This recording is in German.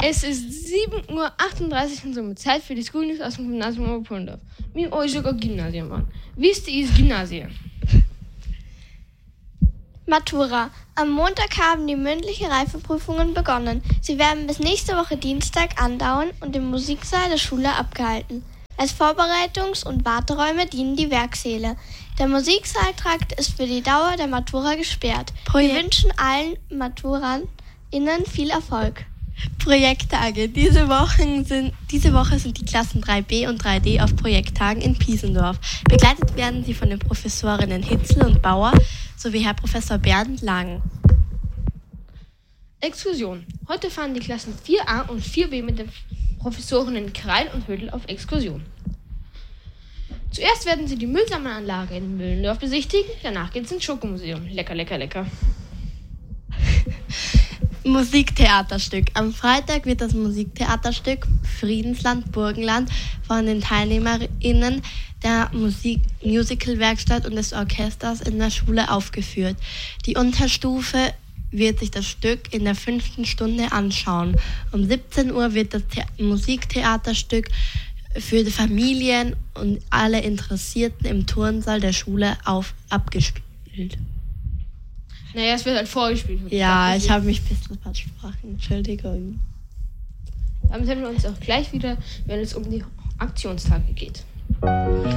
Es ist 7:38 Uhr und somit Zeit für die School News aus dem Gymnasium Oberpondorf. Mi hoje go Gymnasium an. Wisst ihr, ist Gymnasium? Matura. Am Montag haben die mündlichen Reifeprüfungen begonnen. Sie werden bis nächste Woche Dienstag andauern und im Musiksaal der Schule abgehalten. Als Vorbereitungs- und Warteräume dienen die Werksäle. Der Musiksaaltrakt ist für die Dauer der Matura gesperrt. Wir wünschen allen MaturandInnen viel Erfolg. Projekttage. Diese Woche sind die Klassen 3b und 3d auf Projekttagen in Piesendorf. Begleitet werden sie von den Professorinnen Hitzel und Bauer sowie Herr Professor Bernd Lang. Exkursion. Heute fahren die Klassen 4a und 4b mit den Professorinnen Kreil und Hödel auf Exkursion. Zuerst werden sie die Müllsammelanlage in Müllendorf besichtigen, danach geht es ins Schokomuseum. Lecker, lecker, lecker. Musiktheaterstück. Am Freitag wird das Musiktheaterstück Friedensland Burgenland von den TeilnehmerInnen der Musical-Werkstatt und des Orchesters in der Schule aufgeführt. Die Unterstufe wird sich das Stück in der 5. Stunde anschauen. Um 17 Uhr wird das Musiktheaterstück für die Familien und alle Interessierten im Turnsaal der Schule abgespielt. Naja, es wird halt vorgespielt. Ja, ich habe mich ein bisschen versprochen. Entschuldigung. Damit sehen wir uns auch gleich wieder, wenn es um die Aktionstage geht.